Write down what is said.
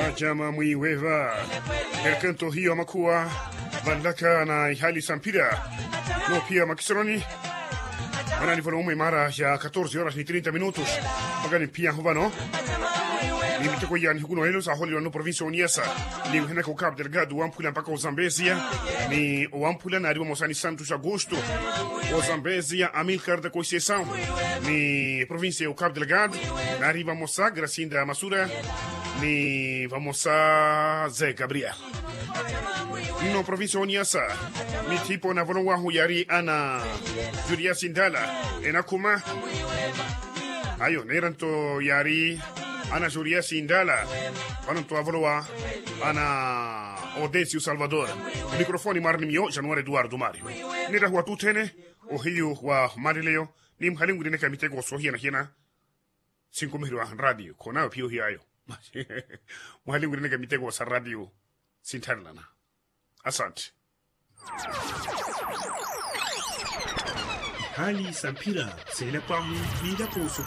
Jama Mwiweva, el canto hiyo makua, bandaka na ihali sampira, no pia makisaroni, ana ni volume mara ya 14 horas ni 30 minutos, magani pia huvano, ni miteko ya nikuno hilo sa holi wano provincia Oniasa, ni uhena ko Cabo Delgado, wampula mpaka o Zambezia, ni wampula na ariwa Mosani Santos Agosto, o Zambezia, Amilcar da Conceição, ni provincia o Cabo Delgado, na ariwa Mosa, Gracinda Masura, ni vamos a Zé Gabriel. No provincia Oniasa, mi tipo na vono wahu yari ana Juria Sindala, enakuma. Ayo, neranto yari ana Juria Sindala, vananto avoloa ana Odesio Salvador. Microfoni marni mio, Januare Eduardo Mario. Nera hua tutene, o hiyo wa Marileo, ni mhalingu dineka mitego sohiana hiena, 5 mihirwa radio, kona pio hiayo. Mhalingu dineka mitego sa radio, sintarlana. Asante. Hali Sampira, c'est la parmi, il a